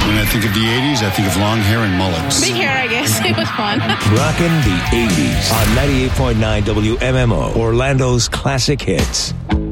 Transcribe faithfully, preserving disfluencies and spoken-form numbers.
When I think of the eighties, I think of long hair and mullets. Big hair, I guess. It was fun. Rockin' the eighties on ninety-eight point nine W M M O, Orlando's classic hits.